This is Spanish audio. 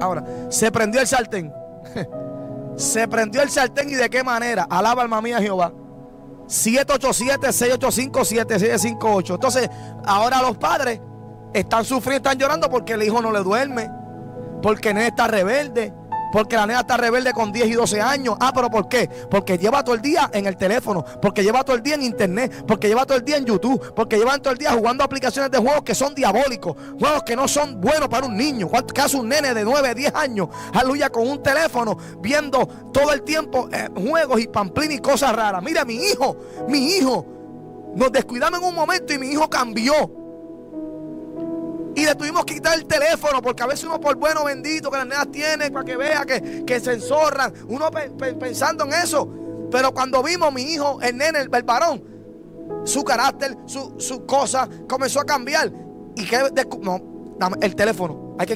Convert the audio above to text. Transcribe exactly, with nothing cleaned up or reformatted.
Ahora, se prendió el sartén. Se prendió el sartén, y de qué manera. Alaba alma mía Jehová. siete ocho siete, seis ocho cinco, siete seis cinco ocho. Entonces, ahora los padres están sufriendo, están llorando porque el hijo no le duerme, porque el nene está rebelde, porque la nena está rebelde con diez y doce años. Ah, pero ¿por qué? Porque lleva todo el día en el teléfono, porque lleva todo el día en internet, porque lleva todo el día en YouTube, porque lleva todo el día jugando aplicaciones de juegos que son diabólicos, juegos que no son buenos para un niño. ¿Qué hace un nene de nueve, diez años? Aleluya, con un teléfono, viendo todo el tiempo eh, juegos y pamplín y cosas raras. Mira, mi hijo, mi hijo, nos descuidamos en un momento y mi hijo cambió. Y le tuvimos que quitar el teléfono, porque a veces uno, por bueno bendito que las nenas tienen, para que vea que, que se enzorran, uno pe, pe, pensando en eso. Pero cuando vimos mi hijo, el nene, el, el varón, su carácter, su, su cosa comenzó a cambiar. Y que no, dame el teléfono, hay que